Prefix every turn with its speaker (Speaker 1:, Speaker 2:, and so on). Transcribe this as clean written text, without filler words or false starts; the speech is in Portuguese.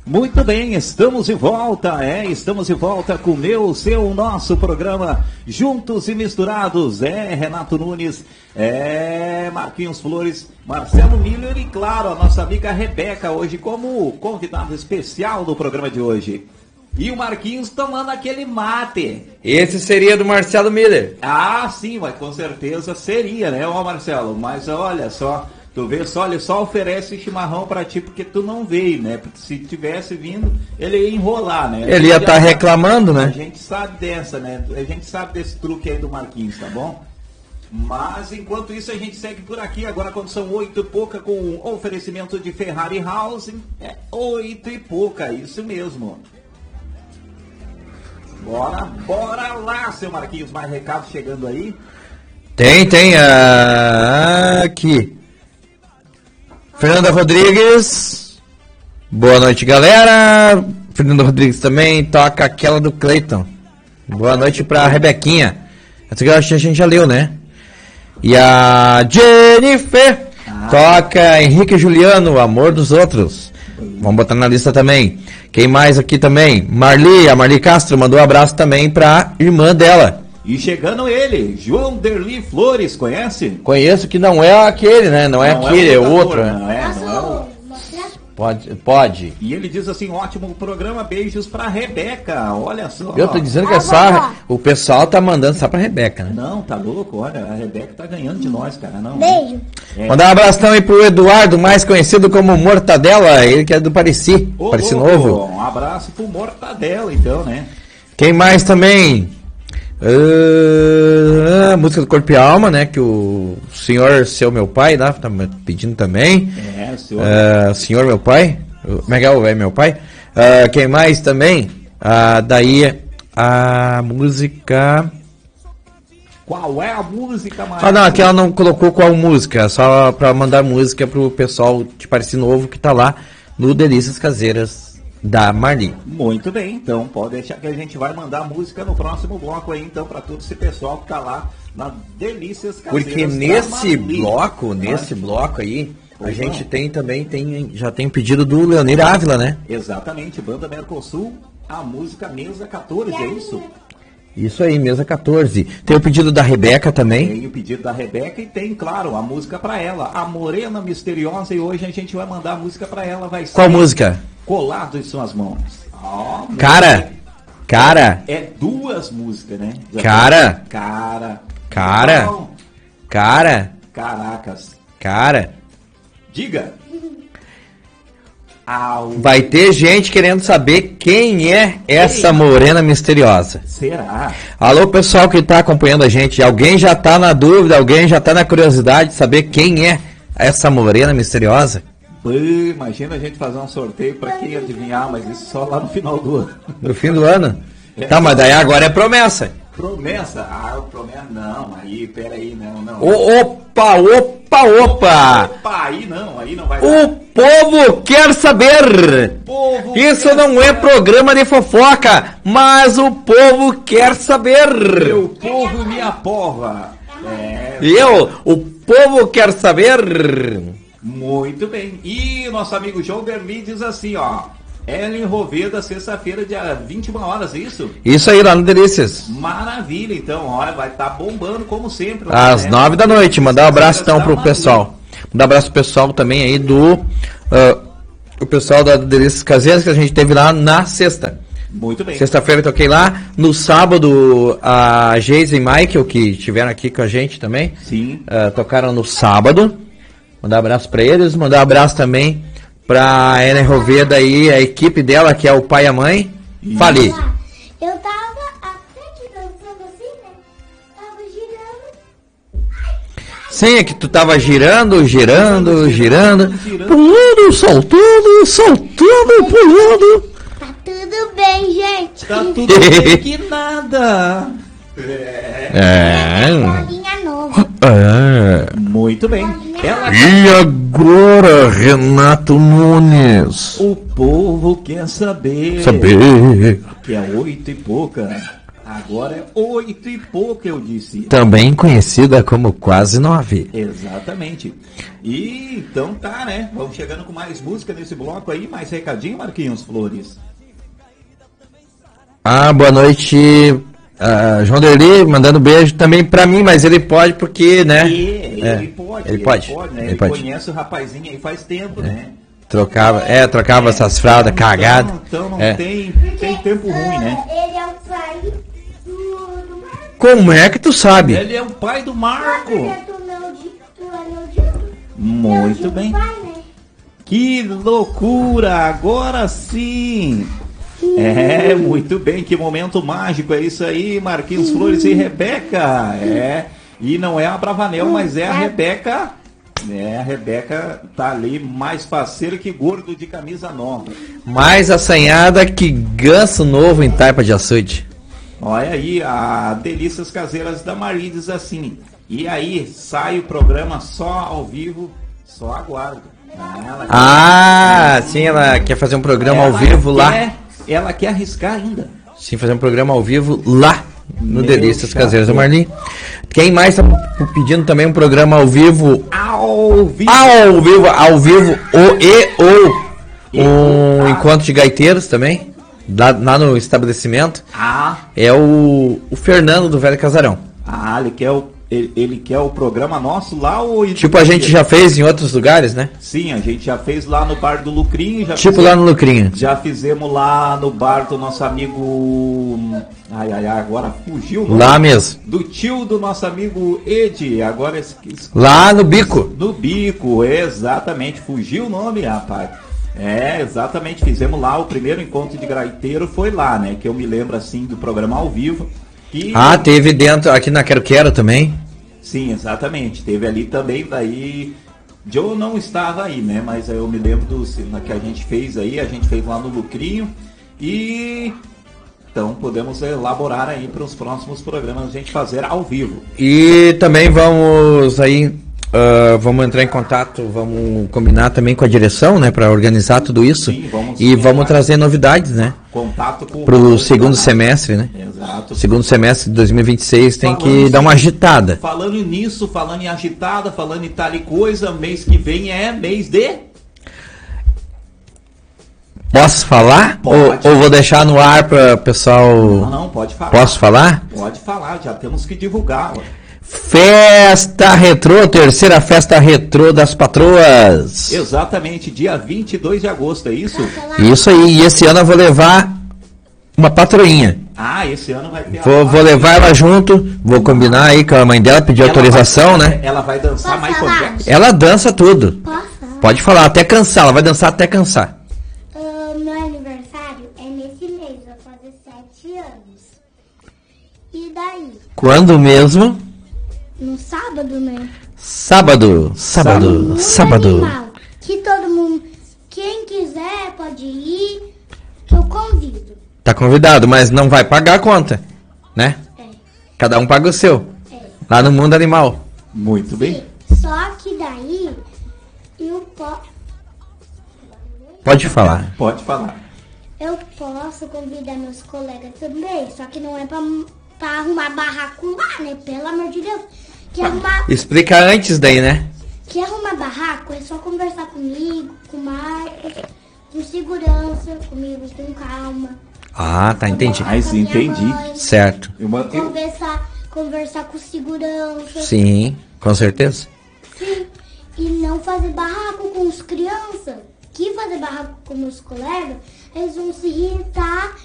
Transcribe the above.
Speaker 1: Muito bem, estamos de volta, estamos de volta com o meu, seu, nosso programa Juntos e Misturados, Renato Nunes, Marquinhos Flores, Marcelo Miller e, claro, a nossa amiga Rebeca, hoje como convidado especial do programa de hoje. E o Marquinhos tomando aquele mate.
Speaker 2: Esse seria do Marcelo Miller.
Speaker 1: Ah, sim, mas com certeza seria, né, Marcelo? Mas olha só... Tu vê só, ele só oferece chimarrão pra ti porque tu não veio, né? Porque se tivesse vindo, ele ia enrolar, né?
Speaker 2: Ele ia estar reclamando, né?
Speaker 1: A gente sabe dessa, né? A gente sabe desse truque aí do Marquinhos, tá bom? Mas enquanto isso a gente segue por aqui. Agora quando são 8 e pouca com o oferecimento de Ferrari Housing, 8 e pouca, isso mesmo. Bora lá, seu Marquinhos, mais recados chegando aí?
Speaker 2: Tem, aqui. Fernanda Rodrigues, boa noite, galera. Fernanda Rodrigues também toca aquela do Cleiton. Boa noite pra Rebequinha. Essa que a gente já leu, né? E a Jennifer toca Henrique e Juliano, Amor dos Outros. Vamos botar na lista também. Quem mais aqui também? A Marli Castro mandou um abraço também pra irmã dela.
Speaker 1: E chegando ele, João Derli Flores, conhece?
Speaker 2: Conheço, que não é aquele, né? Não é aquele, é outro.
Speaker 1: Não é
Speaker 2: Pode.
Speaker 1: E ele diz assim, ótimo programa, beijos pra Rebeca, olha só.
Speaker 2: Eu tô dizendo que o pessoal tá mandando só pra Rebeca, né?
Speaker 1: Não, tá louco, olha, a Rebeca tá ganhando de nós, cara. Não,
Speaker 3: beijo.
Speaker 2: Mandar um abraço também pro Eduardo, mais conhecido como Mortadela, ele que é do Pareci Novo.
Speaker 1: Um abraço pro Mortadela, então, né?
Speaker 2: Quem mais também? A música do Corpo e Alma, né? Que o Senhor Seu Meu Pai tá pedindo também. Senhor Meu Pai. Miguel é meu pai. Quem mais também? Daí a música.
Speaker 1: Qual é a música mais?
Speaker 2: Não, aqui ela não colocou qual música, só pra mandar música pro pessoal de Pareci Novo que tá lá no Delícias Caseiras da Marli.
Speaker 1: Muito bem, então pode deixar que a gente vai mandar música no próximo bloco aí, então, para todo esse pessoal que tá lá na Delícias Caseiras.
Speaker 2: Porque nesse bloco aí, a gente já tem pedido do Leonir Ávila, né?
Speaker 1: Exatamente, Banda Mercosul, a música Mesa 14, é isso?
Speaker 2: Isso aí, Mesa 14. Tem o pedido da Rebeca também.
Speaker 1: Tem o pedido da Rebeca e tem, claro, a música para ela, a Morena Misteriosa, e hoje a gente vai mandar a música para ela, vai ser...
Speaker 2: Qual música?
Speaker 1: Colado em Suas Mãos.
Speaker 2: Cara.
Speaker 1: É duas músicas, né? Caracas. Diga.
Speaker 2: Vai ter gente querendo saber quem é essa morena misteriosa.
Speaker 1: Será?
Speaker 2: Alô, pessoal que tá acompanhando a gente. Alguém já tá na dúvida, alguém já tá na curiosidade de saber quem é essa morena misteriosa?
Speaker 1: Imagina a gente fazer um sorteio para quem adivinhar, mas isso só lá no final do ano.
Speaker 2: No fim do ano? Tá, mas daí agora é promessa.
Speaker 1: Promessa? Promessa não, aí, peraí, não.
Speaker 2: Opa,
Speaker 1: aí não vai
Speaker 2: dar. O povo quer saber. Isso não é programa de fofoca, mas o povo quer saber.
Speaker 1: Meu povo, minha pova.
Speaker 2: O povo quer saber.
Speaker 1: Muito bem. E nosso amigo João Derli diz assim, Ellen Roveda, sexta-feira, dia 21 horas, isso?
Speaker 2: Isso aí, lá no Delícias.
Speaker 1: Maravilha, então, olha, vai estar bombando como sempre.
Speaker 2: Às 9 da noite, mandar um abraço então pro pessoal. Mandar um abraço pro pessoal também aí do... o pessoal da Delícias Caseiras que a gente teve lá na sexta.
Speaker 1: Muito bem.
Speaker 2: Sexta-feira eu toquei lá. No sábado, a Geise e Michael, que estiveram aqui com a gente também.
Speaker 1: Sim.
Speaker 2: Tocaram no sábado. Mandar um abraço pra eles. Mandar um abraço também pra Ellen Roveda e a equipe dela, que é o pai e a mãe. Fale.
Speaker 3: Eu tava até que dançando assim, né? Tava girando.
Speaker 2: Sim, é que tu tava girando. Pulando, saltando, pulando.
Speaker 3: Tá tudo bem, gente.
Speaker 1: Tá tudo bem que nada.
Speaker 3: Bolinha nova.
Speaker 1: Muito bem.
Speaker 2: E agora, Renato Nunes?
Speaker 1: O povo quer saber. Que é 8 e pouca. Agora é 8 e pouco, eu disse.
Speaker 2: Também conhecida como quase 9.
Speaker 1: Exatamente. E então tá, né? Vamos chegando com mais música nesse bloco aí, mais recadinho, Marquinhos Flores.
Speaker 2: Boa noite, João Derli, mandando beijo também pra mim, mas ele pode porque, né?
Speaker 1: Ele pode, né?
Speaker 2: Ele
Speaker 1: Ele
Speaker 2: pode.
Speaker 1: conhece o rapazinho aí faz tempo, né?
Speaker 2: Trocava essas fraldas cagadas.
Speaker 1: Então não
Speaker 2: É.
Speaker 1: tem tempo ruim, né?
Speaker 3: Ele é o pai do Marco.
Speaker 2: Como é que tu sabe?
Speaker 1: Ele é o pai do Marco.
Speaker 3: Ele é do Leodito.
Speaker 1: Muito bem.
Speaker 3: Pai, né?
Speaker 1: Que loucura! Agora sim! É, muito bem, que momento mágico é isso aí, Marquinhos Flores e Rebeca. E não é a Bravanel, mas é a Rebeca. A Rebeca tá ali mais faceira que gordo de camisa nova.
Speaker 2: Mais assanhada que ganso novo em taipa de açude.
Speaker 1: Olha aí, a Delícias Caseiras da Marli diz assim. E aí, sai o programa só ao vivo, só aguardo.
Speaker 2: Sim, ela quer fazer um programa ao vivo lá.
Speaker 1: Ela quer arriscar ainda.
Speaker 2: Sim, fazer um programa ao vivo lá no
Speaker 1: Meu
Speaker 2: Delícias
Speaker 1: chapéu.
Speaker 2: Caseiras do Marli. Quem mais tá pedindo também um programa ao vivo?
Speaker 1: Ao vivo.
Speaker 2: Ao vivo, um encontro de gaiteiros também, lá no estabelecimento. É o Fernando do Velho Casarão.
Speaker 1: Ele quer o programa nosso lá ou...
Speaker 2: Tipo, a gente já fez em outros lugares, né?
Speaker 1: Sim, a gente já fez lá no bar do Lucrinho.
Speaker 2: Tipo lá no Lucrinho.
Speaker 1: Já fizemos lá no bar do nosso amigo... agora fugiu o nome.
Speaker 2: Lá mesmo.
Speaker 1: Do tio do nosso amigo Ed. Agora
Speaker 2: lá no Bico.
Speaker 1: No Bico, exatamente. Fugiu o nome, rapaz. Exatamente. Fizemos lá o primeiro encontro de gaiteiro. Foi lá, né? Que eu me lembro assim do programa ao vivo.
Speaker 2: Teve dentro, aqui na Quero Quero também.
Speaker 1: Sim, exatamente. Teve ali também, daí... Joe não estava aí, né? Mas eu me lembro que a gente fez aí, a gente fez lá no Lucrinho. E... Então podemos elaborar aí para os próximos programas a gente fazer ao vivo.
Speaker 2: E também vamos aí... vamos entrar em contato, vamos combinar também com a direção, né? Para organizar tudo isso.
Speaker 1: Sim,
Speaker 2: vamos trazer novidades, né?
Speaker 1: Contato com
Speaker 2: pro segundo semestre, né?
Speaker 1: Exato.
Speaker 2: Segundo semestre de 2026 tem que dar uma agitada.
Speaker 1: Falando nisso, falando em agitada, falando em tal e coisa, mês que vem é mês de...
Speaker 2: Posso falar? Ou vou deixar no ar para o pessoal...
Speaker 1: Não, pode falar.
Speaker 2: Posso falar?
Speaker 1: Pode falar, já temos que divulgar.
Speaker 2: Festa Retrô, terceira festa retrô das patroas.
Speaker 1: Exatamente, dia 22 de agosto, é isso?
Speaker 2: Isso aí, e esse ano eu vou levar uma patroinha.
Speaker 1: Esse ano vai ter...
Speaker 2: Vou levar ela junto, vou combinar aí com a mãe dela, pedir autorização, né?
Speaker 1: Ela vai dançar Michael Jackson.
Speaker 2: Ela dança tudo.
Speaker 3: Posso?
Speaker 2: Pode falar, até cansar, ela vai dançar até cansar.
Speaker 3: Meu aniversário é nesse mês, vai fazer 7 anos. E daí?
Speaker 2: Quando mesmo?
Speaker 3: No sábado, né?
Speaker 2: Sábado.
Speaker 3: Animal, que todo mundo, quem quiser pode ir, eu convido.
Speaker 2: Tá convidado, mas não vai pagar a conta, né? Cada um paga o seu. Lá no mundo animal.
Speaker 1: Muito bem.
Speaker 3: Só que daí eu posso...
Speaker 2: Pode falar.
Speaker 1: Pode falar.
Speaker 3: Eu posso convidar meus colegas também, só que não é pra arrumar barraco lá, né? Pelo amor de Deus.
Speaker 2: Explica antes daí, né?
Speaker 3: Que arrumar barraco é só conversar comigo, com o Marcos, com segurança, comigo com calma.
Speaker 2: Tá, entendi.
Speaker 1: Entendi.
Speaker 3: Mãe,
Speaker 2: Certo.
Speaker 3: conversar com segurança.
Speaker 2: Sim, com certeza.
Speaker 3: Sim. E não fazer barraco com as crianças. Que fazer barraco com meus colegas, eles vão se irritar